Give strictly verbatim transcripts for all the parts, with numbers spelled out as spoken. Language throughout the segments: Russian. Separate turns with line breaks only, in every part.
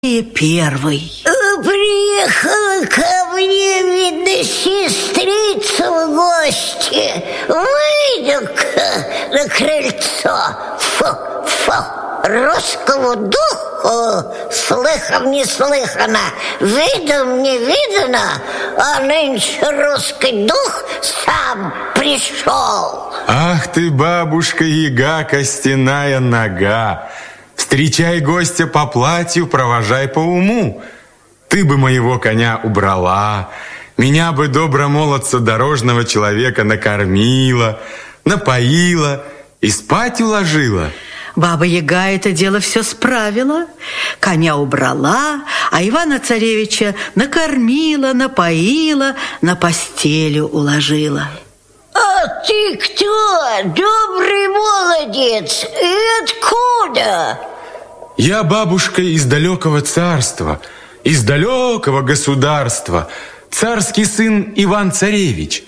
И первый.
Приехала ко мне, видно, сестрица в гости. Выйду-ка на крыльцо. Фу, фу. Русскому духу слыхом не слыхано, видом не видано, а нынче русский дух сам пришел.
Ах ты, бабушка-яга, костяная нога! Встречай гостя по платью, провожай по уму. Ты бы моего коня убрала, меня бы добромолодца дорожного человека накормила, напоила и спать уложила.
Баба-яга это дело все справила, коня убрала, а Ивана-царевича накормила, напоила, на постелю уложила.
А ты кто, добрый молодец, и откуда?
Я, бабушка, из далекого царства, из далекого государства, царский сын Иван-царевич.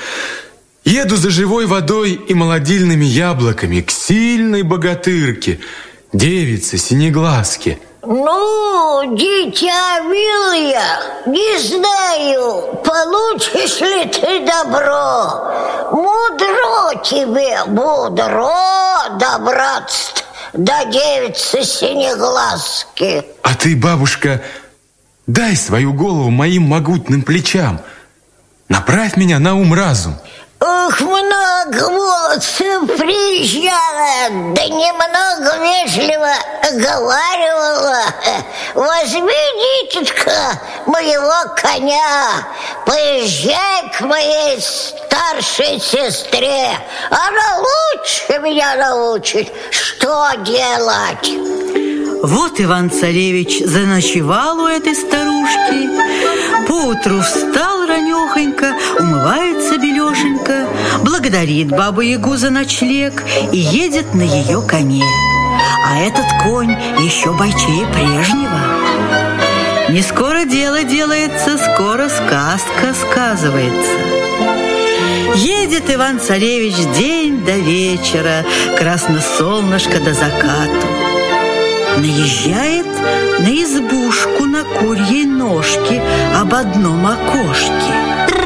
Еду за живой водой и молодильными яблоками к сильной богатырке, девице Синеглазке.
Ну, дитя милое, не знаю, получишь ли ты добро. Мудро тебе, мудро добраться до девицы Синеглазки.
А ты, бабушка, дай свою голову моим могутным плечам. Направь меня на ум-разум.
Ох, много молодцев приезжало, да немного вежливо оговаривала. Возьми, дитятка, моего коня, поезжай к моей старшей сестре. Она лучше меня научит, что делать.
Вот Иван-царевич заночевал у этой старушки, поутру встал ранехонько, умывается белешенько, благодарит бабу-ягу за ночлег и едет на ее коне. А этот конь еще бойчее прежнего. Не скоро дело делается, скоро сказка сказывается. Едет Иван-царевич день до вечера, красно солнышко до закату. Наезжает на избушку на курьей ножке об одном окошке.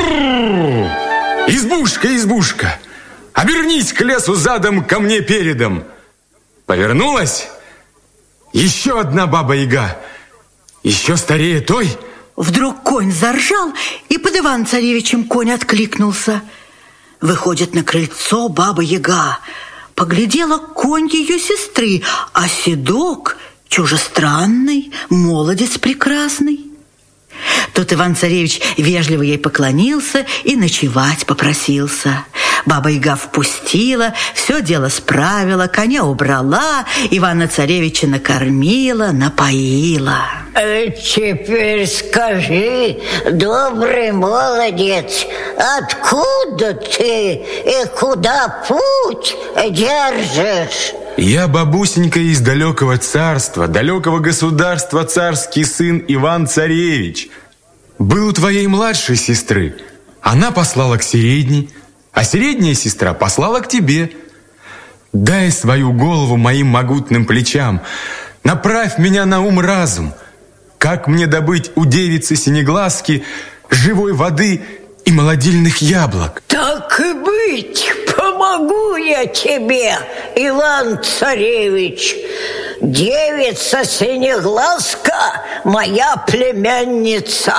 Избушка, избушка, обернись к лесу задом, ко мне передом. Повернулась? Еще одна баба-яга, еще старее той.
Вдруг конь заржал, и под Иван-царевичем конь откликнулся. Выходит на крыльцо баба-яга. Поглядела конь ее сестры, а седок чужестранный, молодец прекрасный. Тут Иван-царевич вежливо ей поклонился и ночевать попросился. Баба-яга впустила, все дело справила, коня убрала, Ивана-царевича накормила, напоила.
Теперь скажи, добрый молодец, откуда ты и куда путь держишь?
Я, бабусенька, из далекого царства, далекого государства, царский сын Иван-царевич. Был у твоей младшей сестры, она послала к средней, а средняя сестра послала к тебе. Дай свою голову моим могутным плечам, направь меня на ум-разум. Как мне добыть у девицы Синеглазки живой воды и молодильных яблок?
Так и быть, помогу я тебе, Иван-царевич. Девица Синеглазка моя племянница,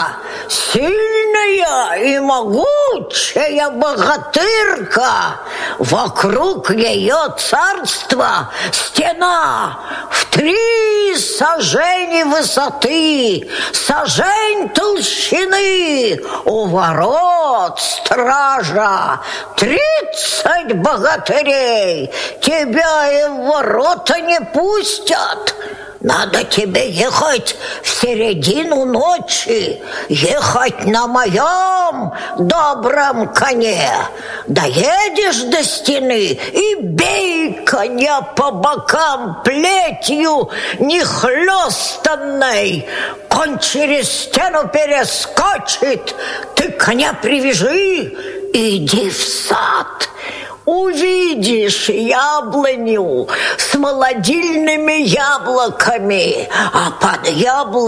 сильная и могучая богатырка. Вокруг ее царства стена в три сажени высоты, сажень толщины, у ворот стража тридцать богатырей. Тебя и в ворота не пустят. Надо тебе ехать в середину ночи, ехать на моем добром коне. Доедешь до стены и бей коня по бокам плетью нехлёстанной. Конь через стену перескочит, ты коня привяжи и иди в сад. увидишь яблоню с молодильными яблоками, а под яблоками